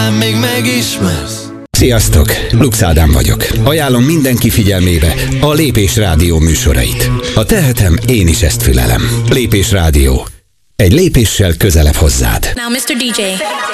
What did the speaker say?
még megismersz. Sziasztok, Lux Ádám vagyok. Ajánlom mindenki figyelmébe a Lépés Rádió műsorait. Ha tehetem, én is ezt fülelem. Lépés Rádió. Egy lépéssel közelebb hozzád. Now, Mr. DJ.